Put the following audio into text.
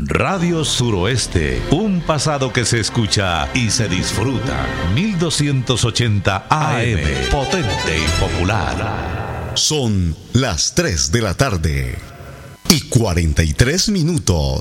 Radio Suroeste, un pasado que se escucha y se disfruta. 1280 AM, potente y popular. Son las 3 de la tarde y 43 minutos.